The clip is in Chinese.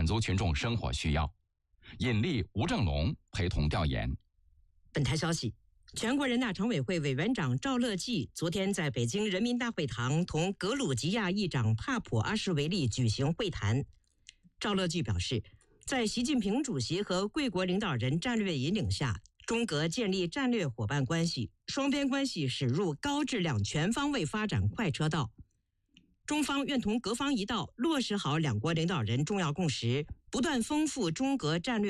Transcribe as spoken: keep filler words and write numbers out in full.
满足群众生活需要。尹力、吴正龙陪同调研。 本台消息，全国人大常委会委员长赵乐际昨天在北京人民大会堂同格鲁吉亚议长帕普阿什维利举行会谈。赵乐际表示，在习近平主席和贵国领导人战略引领下，中格建立战略伙伴关系，双边关系驶入高质量全方位发展快车道。中方愿同各方一道，落实好两国领导人重要共识，不断丰富中格战略